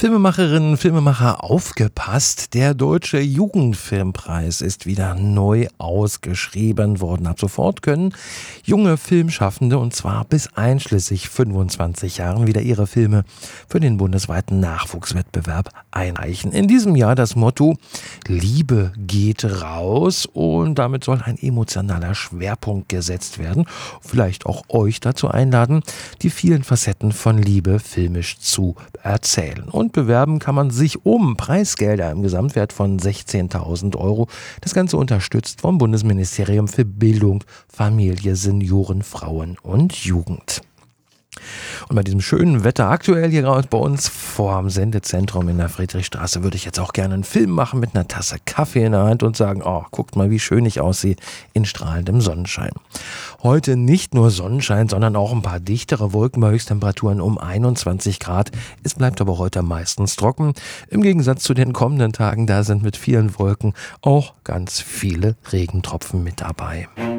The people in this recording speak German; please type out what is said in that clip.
Filmemacherinnen, Filmemacher, aufgepasst! Der Deutsche Jugendfilmpreis ist wieder neu ausgeschrieben worden. Ab sofort können junge Filmschaffende, und zwar bis einschließlich 25 Jahren, wieder ihre Filme für den bundesweiten Nachwuchswettbewerb einreichen. In diesem Jahr das Motto Liebe geht raus, und damit soll ein emotionaler Schwerpunkt gesetzt werden. Vielleicht auch euch dazu einladen, die vielen Facetten von Liebe filmisch zu erzählen. Und bewerben kann man sich um Preisgelder im Gesamtwert von 16.000 Euro. Das Ganze unterstützt vom Bundesministerium für Bildung, Familie, Senioren, Frauen und Jugend. Und bei diesem schönen Wetter aktuell hier bei uns vor dem Sendezentrum in der Friedrichstraße würde ich jetzt auch gerne einen Film machen mit einer Tasse Kaffee in der Hand und sagen, oh, guckt mal, wie schön ich aussehe in strahlendem Sonnenschein. Heute nicht nur Sonnenschein, sondern auch ein paar dichtere Wolken bei Höchsttemperaturen um 21 Grad. Es bleibt aber heute meistens trocken. Im Gegensatz zu den kommenden Tagen, da sind mit vielen Wolken auch ganz viele Regentropfen mit dabei.